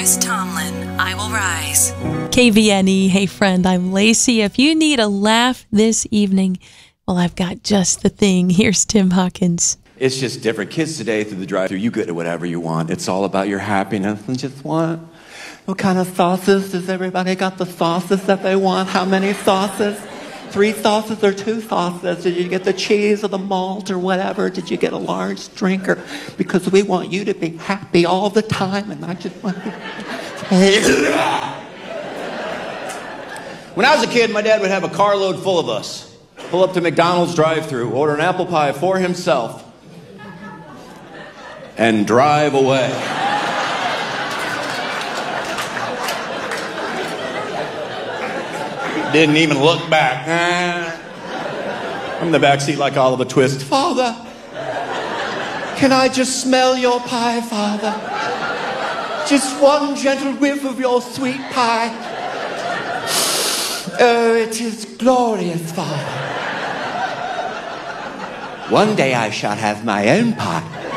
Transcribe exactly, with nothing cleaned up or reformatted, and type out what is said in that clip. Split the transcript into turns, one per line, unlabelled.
Chris Tomlin, I Will Rise.
K V N E, hey friend, I'm Lacey. If you need a laugh this evening, well, I've got just the thing. Here's Tim Hawkins.
It's just different. Kids today through the drive-thru, you get whatever you want. It's all about your happiness. And just what? What kind of sauces? Does everybody got the sauces that they want? How many sauces? Three sauces or two sauces? Did you get the cheese or the malt or whatever? Did you get a large drink? Or, because we want you to be happy all the time, and I just want you. When I was a kid, my dad would have a carload full of us. Pull up to McDonald's drive-thru, order an apple pie for himself, and drive away. Didn't even look back. I'm in the back seat like Oliver Twist. Father, can I just smell your pie, Father? Just one gentle whiff of your sweet pie. Oh, it is glorious, Father. One day I shall have my own pie.